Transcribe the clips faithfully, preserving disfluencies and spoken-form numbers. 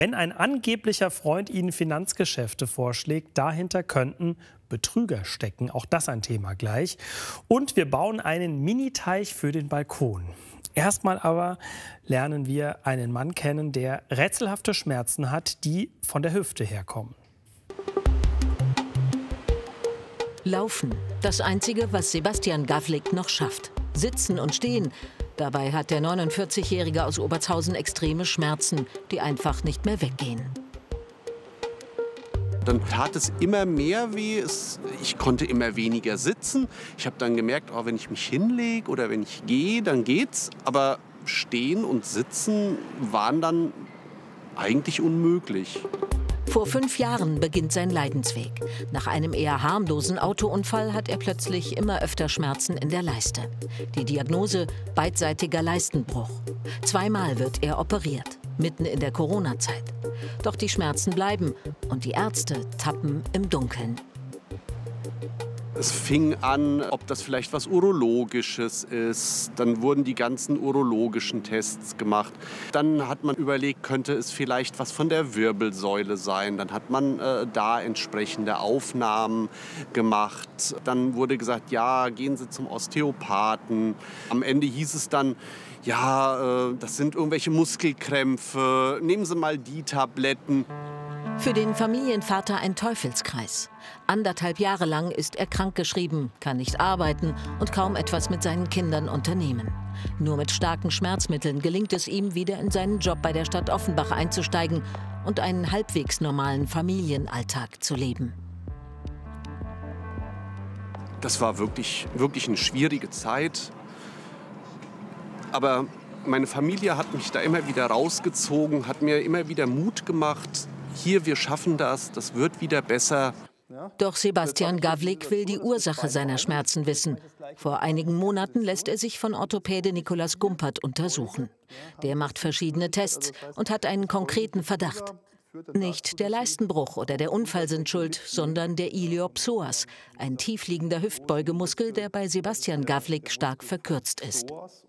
Wenn ein angeblicher Freund Ihnen Finanzgeschäfte vorschlägt, dahinter könnten Betrüger stecken. Auch das ein Thema gleich. Und wir bauen einen Mini-Teich für den Balkon. Erstmal aber lernen wir einen Mann kennen, der rätselhafte Schmerzen hat, die von der Hüfte herkommen. Laufen, das Einzige, was Sebastian Gawlik noch schafft. Sitzen und stehen. Dabei hat der neunundvierzigjährige aus Obertshausen extreme Schmerzen, die einfach nicht mehr weggehen. Dann tat es immer mehr weh. Es, ich konnte immer weniger sitzen. Ich habe dann gemerkt, oh, wenn ich mich hinlege oder wenn ich gehe, dann geht's. Aber stehen und sitzen waren dann eigentlich unmöglich. Vor fünf Jahren beginnt sein Leidensweg. Nach einem eher harmlosen Autounfall hat er plötzlich immer öfter Schmerzen in der Leiste. Die Diagnose: beidseitiger Leistenbruch. Zweimal wird er operiert, mitten in der Corona-Zeit. Doch die Schmerzen bleiben und die Ärzte tappen im Dunkeln. Es fing an, ob das vielleicht was Urologisches ist. Dann wurden die ganzen urologischen Tests gemacht. Dann hat man überlegt, könnte es vielleicht was von der Wirbelsäule sein. Dann hat man äh, da entsprechende Aufnahmen gemacht. Dann wurde gesagt, ja, gehen Sie zum Osteopathen. Am Ende hieß es dann, ja, äh, das sind irgendwelche Muskelkrämpfe. Nehmen Sie mal die Tabletten. Für den Familienvater ein Teufelskreis. Anderthalb Jahre lang ist er krankgeschrieben, kann nicht arbeiten und kaum etwas mit seinen Kindern unternehmen. Nur mit starken Schmerzmitteln gelingt es ihm, wieder in seinen Job bei der Stadt Offenbach einzusteigen und einen halbwegs normalen Familienalltag zu leben. Das war wirklich, wirklich eine schwierige Zeit. Aber meine Familie hat mich da immer wieder rausgezogen, hat mir immer wieder Mut gemacht. Hier, wir schaffen das, das wird wieder besser. Doch Sebastian Gawlik will die Ursache seiner Schmerzen wissen. Vor einigen Monaten lässt er sich von Orthopäde Nikolaus Gumpert untersuchen. Der macht verschiedene Tests und hat einen konkreten Verdacht. Nicht der Leistenbruch oder der Unfall sind schuld, sondern der Iliopsoas, ein tiefliegender Hüftbeugemuskel, der bei Sebastian Gawlik stark verkürzt ist.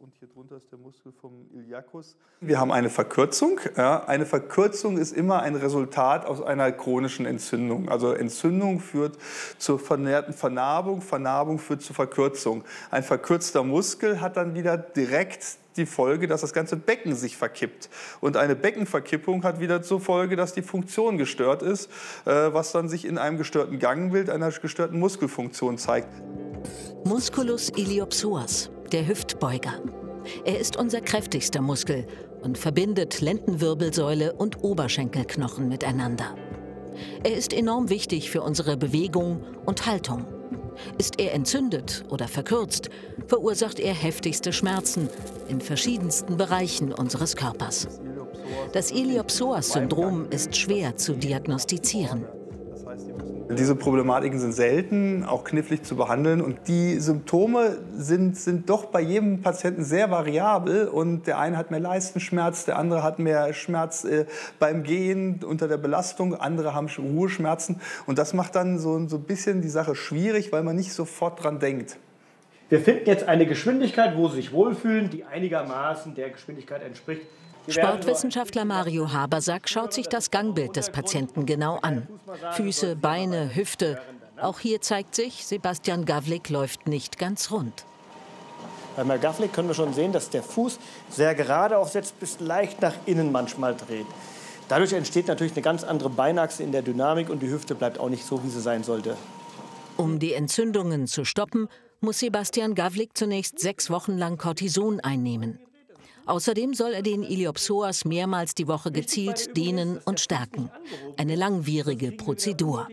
Wir haben eine Verkürzung. Ja, eine Verkürzung ist immer ein Resultat aus einer chronischen Entzündung. Also Entzündung führt zur vermehrten Vernarbung, Vernarbung führt zur Verkürzung. Ein verkürzter Muskel hat dann wieder direkt die Folge, dass das ganze Becken sich verkippt. Und eine Beckenverkippung hat wieder zur Folge, dass die Funktion gestört ist, was dann sich in einem gestörten Gangbild, einer gestörten Muskelfunktion zeigt. Musculus iliopsoas, der Hüftbeuger. Er ist unser kräftigster Muskel und verbindet Lendenwirbelsäule und Oberschenkelknochen miteinander. Er ist enorm wichtig für unsere Bewegung und Haltung. Ist er entzündet oder verkürzt, verursacht er heftigste Schmerzen in verschiedensten Bereichen unseres Körpers. Das Iliopsoas-Syndrom ist schwer zu diagnostizieren. Diese Problematiken sind selten, auch knifflig zu behandeln. Und die Symptome sind, sind doch bei jedem Patienten sehr variabel. Und der eine hat mehr Leistenschmerz, der andere hat mehr Schmerz äh, beim Gehen unter der Belastung, andere haben Ruheschmerzen. Und das macht dann so, so ein bisschen die Sache schwierig, weil man nicht sofort dran denkt. Wir finden jetzt eine Geschwindigkeit, wo Sie sich wohlfühlen, die einigermaßen der Geschwindigkeit entspricht. Sportwissenschaftler Mario Habersack schaut sich das Gangbild des Patienten genau an. Füße, Beine, Hüfte. Auch hier zeigt sich, Sebastian Gawlik läuft nicht ganz rund. Bei Herrn Gawlik können wir schon sehen, dass der Fuß sehr gerade aufsetzt, bis leicht nach innen manchmal dreht. Dadurch entsteht natürlich eine ganz andere Beinachse in der Dynamik und die Hüfte bleibt auch nicht so, wie sie sein sollte. Um die Entzündungen zu stoppen, muss Sebastian Gawlik zunächst sechs Wochen lang Cortison einnehmen. Außerdem soll er den Iliopsoas mehrmals die Woche gezielt dehnen und stärken. Eine langwierige Prozedur.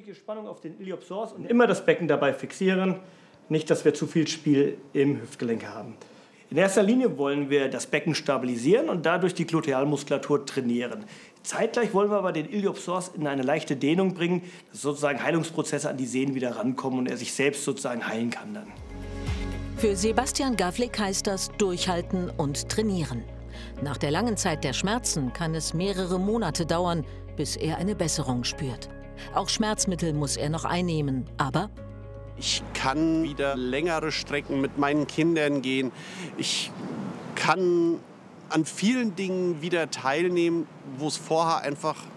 Und immer das Becken dabei fixieren, nicht, dass wir zu viel Spiel im Hüftgelenk haben. In erster Linie wollen wir das Becken stabilisieren und dadurch die Glutealmuskulatur trainieren. Zeitgleich wollen wir aber den Iliopsoas in eine leichte Dehnung bringen, dass sozusagen Heilungsprozesse an die Sehnen wieder rankommen und er sich selbst sozusagen heilen kann dann. Für Sebastian Gawlik heißt das durchhalten und trainieren. Nach der langen Zeit der Schmerzen kann es mehrere Monate dauern, bis er eine Besserung spürt. Auch Schmerzmittel muss er noch einnehmen, aber ich kann wieder längere Strecken mit meinen Kindern gehen. Ich kann an vielen Dingen wieder teilnehmen, wo es vorher einfach